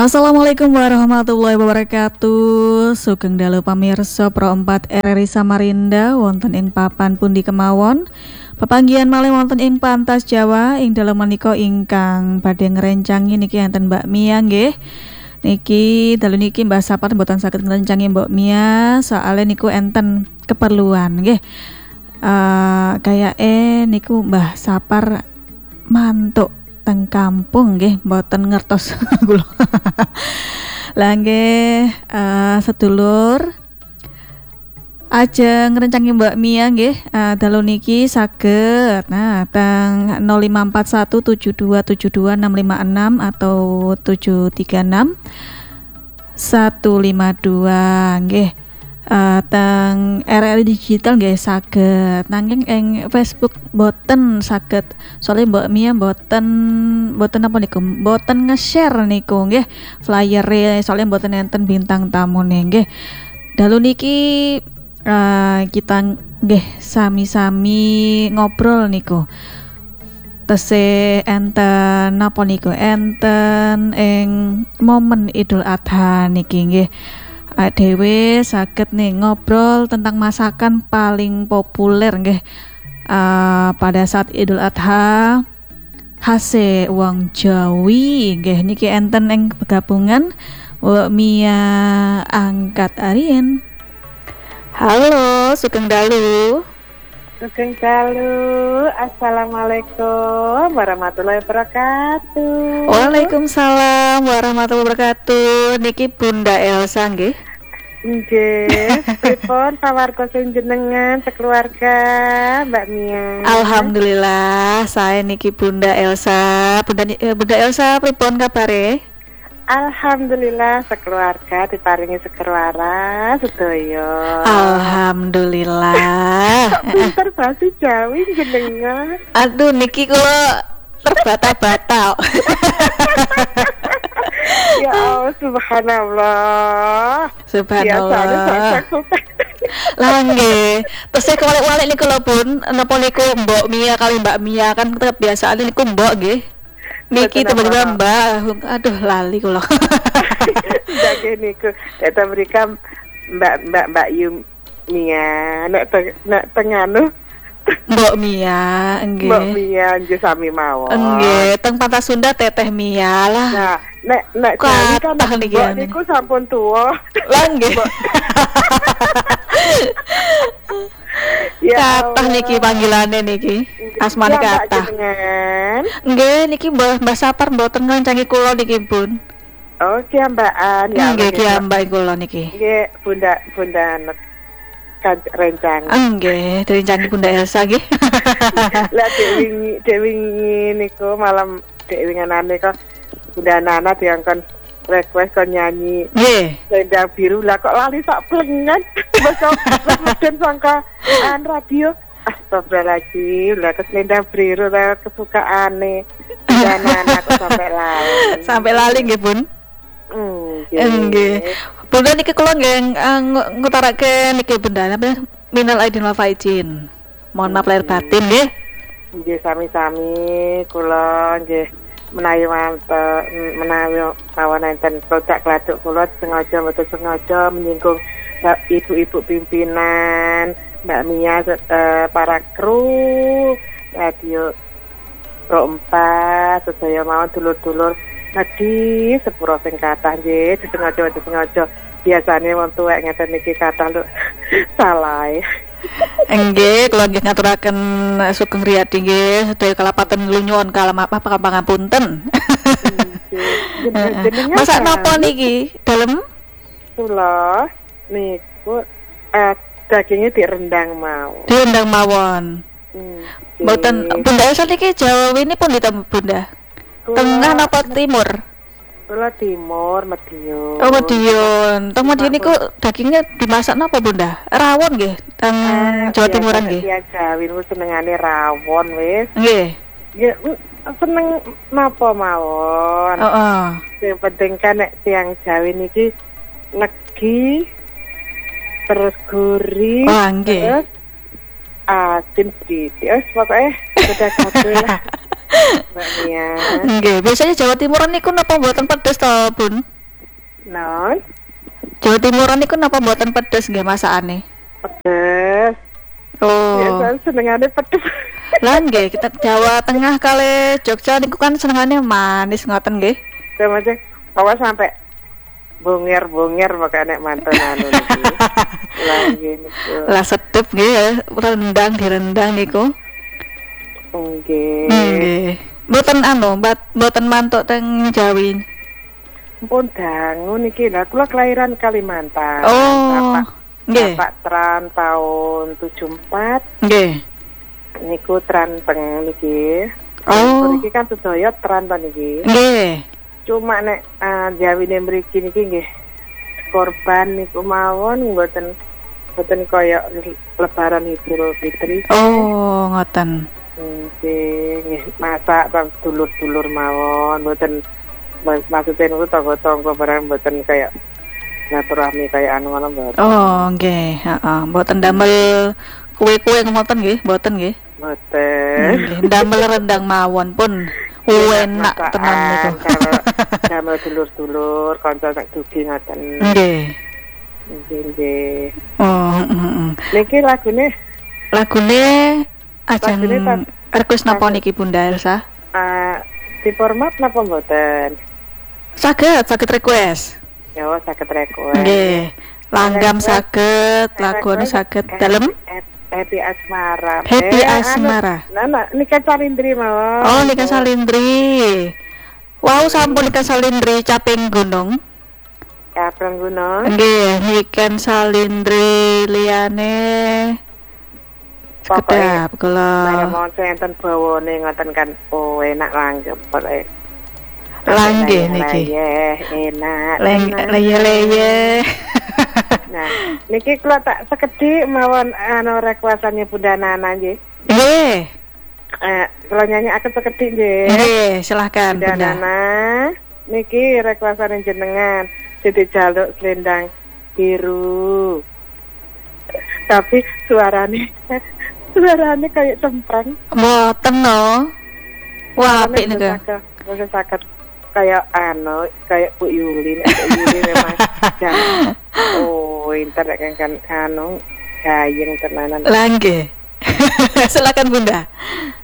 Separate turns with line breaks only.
Assalamualaikum warahmatullahi wabarakatuh. Sugeng dalu pamirsa Pro 4 RRI Samarinda wonten ing papan pundi kemawon. Pepanggihan malih wonten ing Pantas Jawa ing dalem menika ingkang badhe ngrencangi niki enten Mbak Mia nggih. Niki dalu niki Mbah Sapar mboten saged ngrencangi Mbak Mia soalnya niku enten keperluan nggih. Niku Mbah Sapar mantuk teng kampung nggih mboten ngertos kula. Lah nggih sedulur ajeng ngrencangi Mbak Mia nggih dalu niki saged teng 05417272 656 atau 736 152 nggih. Teng RRI digital nggih saged nanging ing Facebook boten saged soalnya Mbak Mia boten apa niku boten nge-share niku nggih flyer soalnya boten enten bintang tamu nggih. Dalu niki kita nggih sami-sami ngobrol niku tese enten napa niku enten ing momen Idul Adha niki nggih. Dewe saged nih ngobrol tentang masakan paling populer nggih pada saat Idul Adha khase wong Jawi nggih niki enten ing gabungan Mbak Mia angkat Arien. Halo, sugeng dalu.
Sugeng dalu. Assalamualaikum warahmatullahi wabarakatuh.
Waalaikumsalam warahmatullahi wabarakatuh. Niki Bunda Elsa nggih.
Nggih, pripun pawarga jenengan sekeluarga Mbak Mia?
Alhamdulillah, saya niki Bunda Elsa. Bunda Elsa pripun kabare?
Alhamdulillah sekeluarga diparingi seger waras sedaya.
Alhamdulillah.
Pinter bahasa Jawi jenengan.
Aduh niki kula terbata-bata.
Ya Allah, subhanallah.
Subhanallah. Lah nggih. Terus saya kewalik-walik niku lho Bun, napa niku Mbok Mia kali Mbak Mia kan kebiasaan niku Mbok nggih. Niki tiba-tiba Mbak, aduh lali kula.
Nggih niku, eta mrika Mbak Yu Mia, nek tenganu
Mbok Mia, nggih.
Mbok Mia nggih sami mawon.
Nggih, teng Pantas Sunda Teteh Mia lah.
Nah, nek kan Mbok niku sampun tuwa.
Lah nggih.
Ya
kathah niki panggilane niki. Asmane kathah. Nggih, niki Mbah Sapar mboten ngancangi kula niki, Bun.
Oh, kiambaan ya.
Nggih, kiambak kula niki.
Nggih, Bunda kan rencang.
Nggih, direncangi Bunda Elsa nggih.
Lah Dewi niku malam Dewi nganane kok Bunda Nana diangkon request kon nyanyi.
Nggih.
Selendang biru lah kok lali sak plengan. Besok meden sangka radio. Astagfirullahaladzim, lah ke selendang biru lah kesukaane. Bunda Nana kok sampai lali. Sampai
lali nggih, Bun. Nggih. Bunda niki kula nggih ngutarake niki Bunda minal aidin wal faizin. Mohon maaf lahir batin nggih.
Nggih sami-sami kula nggih menawi mawon enten produk gladuk kula sengaja mboten sengaja menyinggung ibu-ibu pimpinan Mbak Mia para kru radio Pro 4 sedaya mawon dulur-dulur nadi sepuro sing kathah nggih disengaja biasane wong tuwek ngeten niki kathah lho salah.
Nggih, kula nggih ngaturaken sugeng riyadi nggih sedaya kalapaten lunyuwun pangapunten. Masak napa niki? Dalem?
Kula niku dagingnya direndang mawon.
Direndang mawon. Mboten Bunda Elsa niki Jawa ini pun ditemu Bunda. Tengah napa timur?
Kula timur, Madiun.
Oh, Madiun. Teng Madiun niku dagingnya dimasak napa Bunda? Rawon nggih, teng Jawa Timuran nggih.
Ya Jawi niku senengane rawon wis.
Nggih.
Ya seneng napa mawon.
Heeh.
Sing penting kan nek tiyang Jawi niki legi terus gurih.
Oh, nggih.
Asin sedikit. Pokoke sudah kabeh. Mbak Mia.
Nggih, biasanya Jawa Timuran niku napa mboten pedes to, Bun?
Non,
Jawa Timuran niku napa mboten pedes nggih masakane?
pedes.
Oh.
Biasa senengane pedes.
Lah nggih, kita Jawa Tengah kali Jogja niku kan senengane manis ngoten nggih.
Sama aja, awas sampai bonger-bonger makanya mantan anu niki. Lagi niku.
Lah sedep nggih ya, rendang direndang niku.
Nggih.
Nggih. Mboten mboten mantuk teng Jawi.
Pun dangu niki lah kula kelahiran Kalimantan.
Oh. Nggih.
Bapak Tran tahun 74.
Nggih.
Niku Tran teng niki.
Oh.
Niki kan sedaya Tran ta niki.
Nggih.
Cuma nek Jawine mriki niki nggih korban niku mawon mboten kaya lebaran Idul Fitri.
Oh, ngoten.
Nggih masak dulur-dulur mawon mboten maksudnya niku tangga-tangga barang mboten kaya silaturahmi kaya anu ngono mboten.
Oh, nggih, heeh. Mboten damel kue-kue ngoten nggih, mboten nggih.
Mboten.
Nggih, damel rendang mawon pun enak tenan niku.
Kalau damel dulur-dulur kanca sak dugi ngoten.
Nggih.
Nggih.
Oh,
Niki lagune
ajan request napa niki Bunda Elsa?
di format napa mboten?
Saged request.
Ya saged request.
Nggih. Langgam saged, lagu saged dalem
Happy Asmara.
Happy Asmara.
Nah, nikah salindri mawon.
Oh, nikah salindri. Wow, sampun nikah salindri caping gunung.
Caping gunung.
Nggih, nikah salindri liyane sekedap kula.
Mohon enten bawane ngoten kan. Oh, enak langgam pokoke.
Langgih niki.
Enak.
Leye.
Nah, niki kula tak sekedhik mawon rekwasannya Bunda Nana nggih.
Nggih.
Kula nyanyiaken sekedhik nggih.
Nggih, silahkan
Bunda
Bunda.
Nana. Niki rekwasane jenengan sithik jaluk selendang biru. Tapi suarane kayak cempreng.
Mboten no. Wah, apik niku.
Mboten saged kayak Bu Yuli memang jangan. Oh, inter kan gayeng tenanan.
Langgih. Silakan Bunda.